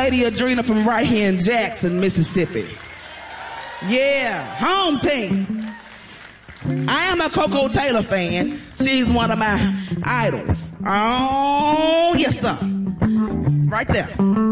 Lady Adrena from right here in Jackson, Mississippi. Yeah, home team. I am a Coco Taylor fan. She's one of my idols. Oh, yes, sir. Right there.